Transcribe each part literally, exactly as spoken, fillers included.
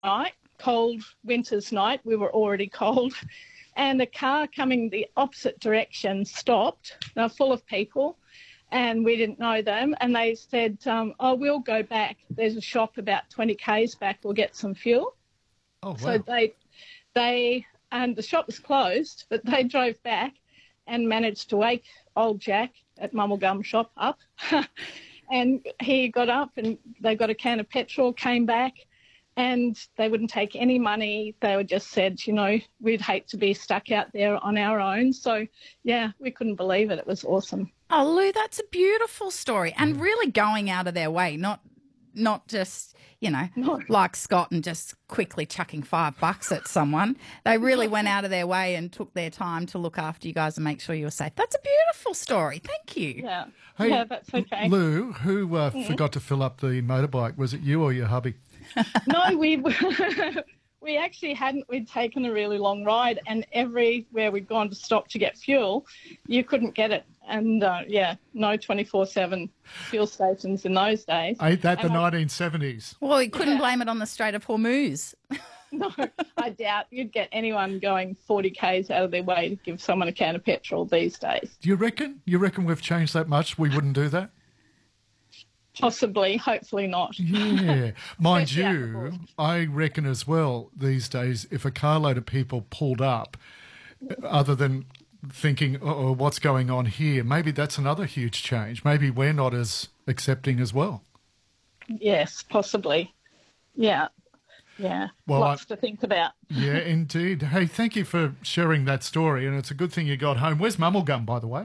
night, cold winter's night. We were already cold. And a car coming the opposite direction stopped. They were full of people, and we didn't know them. And they said, um, oh, we'll go back. There's a shop about twenty kays back. We'll get some fuel. Oh, wow. So they, they, and the shop was closed, but they drove back and managed to wake old Jack at Mummlegum shop up. And he got up and they got a can of petrol, came back, and they wouldn't take any money. They were just said, you know, we'd hate to be stuck out there on our own. So, yeah, we couldn't believe it. It was awesome. Oh, Lou, that's a beautiful story, and really going out of their way, not not just, you know, No. like Scott and just quickly chucking five bucks at someone. They really went out of their way and took their time to look after you guys and make sure you were safe. That's a beautiful story. Thank you. Yeah, Hey, yeah, that's okay. Lou, who uh, forgot to fill up the motorbike? Was it you or your hubby? No, we we actually hadn't. We'd taken a really long ride, and everywhere we'd gone to stop to get fuel, you couldn't get it. And, uh, yeah, no twenty-four seven fuel stations in those days. Ain't that the And I- nineteen seventies? Well, you couldn't Yeah. blame it on the Strait of Hormuz. No, I doubt you'd get anyone going forty kays out of their way to give someone a can of petrol these days. Do you reckon? You reckon we've changed that much? We wouldn't do that? Possibly, hopefully not. Yeah. Mind Especially out the you, bush. I reckon as well these days, if a carload of people pulled up, other than thinking, oh, what's going on here, maybe that's another huge change. Maybe we're not as accepting as well. Yes, possibly. Yeah, yeah. Well, Lots I- to think about. Yeah, indeed. Hey, thank you for sharing that story, and it's a good thing you got home. Where's Mummlegum, by the way?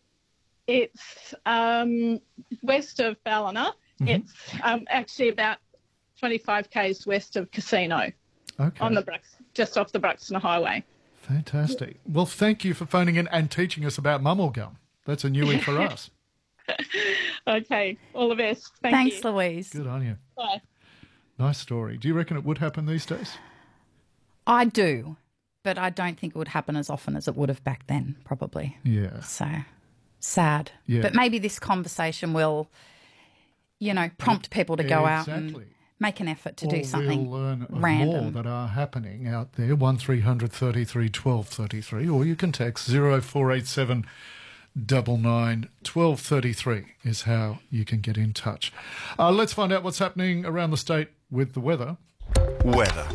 It's um, west of Ballina. Mm-hmm. It's um, actually about twenty-five kays west of Casino Okay. on the Brux, just off the Bruxton Highway. Fantastic. Well, thank you for phoning in and teaching us about Mummlegum. That's a newie for us. Okay, all the best. Thank Thanks, you. Louise. Good on you. Bye. Nice story. Do you reckon it would happen these days? I do, but I don't think it would happen as often as it would have back then, probably. Yeah. So sad. Yeah. But maybe this conversation will, you know, prompt people to go out Exactly. and make an effort to Or do something we'll learn random. more that are happening out there. one three hundred thirty-three twelve thirty-three, or you can text zero four eight seven nine nine twelve thirty-three is how you can get in touch. Uh, let's find out what's happening around the state with the weather. Weather.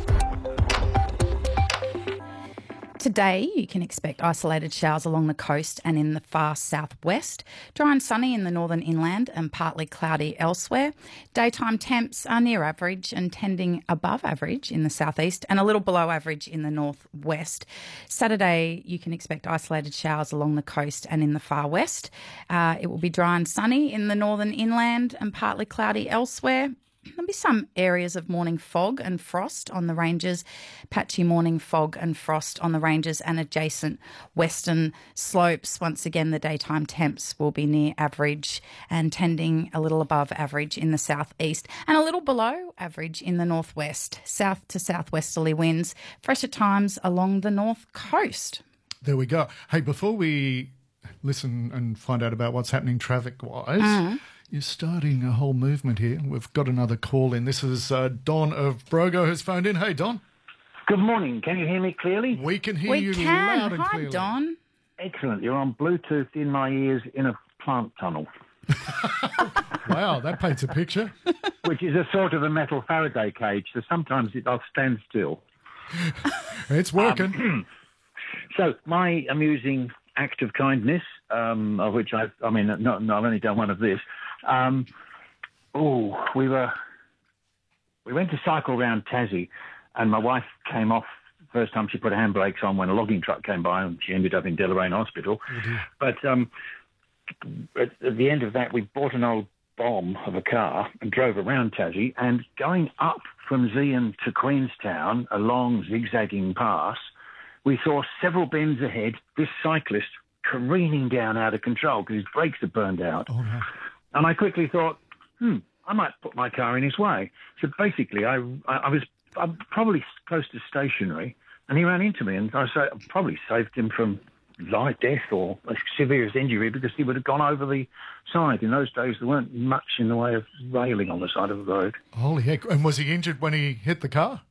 Today, you can expect isolated showers along the coast and in the far southwest. Dry and sunny in the northern inland and partly cloudy elsewhere. Daytime temps are near average and tending above average in the southeast and a little below average in the northwest. Saturday, you can expect isolated showers along the coast and in the far west. Uh, it will be dry and sunny in the northern inland and partly cloudy elsewhere. There'll be some areas of morning fog and frost on the ranges, patchy morning fog and frost on the ranges and adjacent western slopes. Once again, the daytime temps will be near average and tending a little above average in the southeast and a little below average in the northwest. South to southwesterly winds, fresh at times along the north coast. There we go. Hey, before we listen and find out about what's happening traffic-wise, Mm-hmm. you're starting a whole movement here. We've got another call in. This is uh, Don of Brogo who's phoned in. Hey, Don. Good morning. Can you hear me clearly? We can hear We you can. loud and Hi, clearly. Don. Excellent. You're on Bluetooth in my ears in a plant tunnel, Wow, that paints a picture. which is a sort of a metal Faraday cage, so sometimes it does stand still. It's working. So my amusing act of kindness, um, of which I've, I mean, not, not, I've only done one of this. Um, oh, we were, we went to cycle around Tassie, and my wife came off first time she put her handbrakes on when a logging truck came by, and she ended up in Deloraine Hospital. But um, at, at the end of that, we bought an old bomb of a car and drove around Tassie, and going up from Zeehan to Queenstown, a long zigzagging pass, we saw several bends ahead, this cyclist careening down out of control because his brakes had burned out. Oh, no. And I quickly thought, hmm, I might put my car in his way. So basically, I, I, I was I'm probably close to stationary, and he ran into me, and I sa- probably saved him from light death or a severe injury because he would have gone over the side. In those days, there weren't much in the way of railing on the side of the road. Holy heck. And was he injured when he hit the car?